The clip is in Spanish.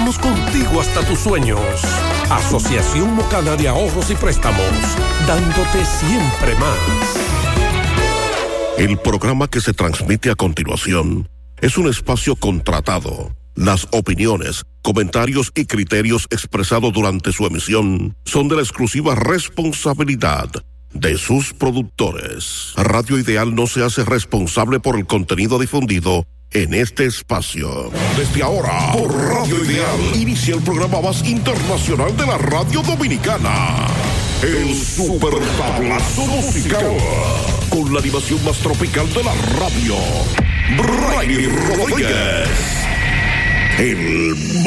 Vamos contigo hasta tus sueños. Asociación Mocana de Ahorros y Préstamos, dándote siempre más. El programa que se transmite a continuación es un espacio contratado. Las opiniones, comentarios y criterios expresados durante su emisión son de la exclusiva responsabilidad de sus productores. Radio Ideal no se hace responsable por el contenido difundido en este espacio. Desde ahora, por Radio Ideal, inicia el programa más internacional de la radio dominicana. El Super Tablazo Musical. Con la animación más tropical de la radio. Brady Rodríguez. El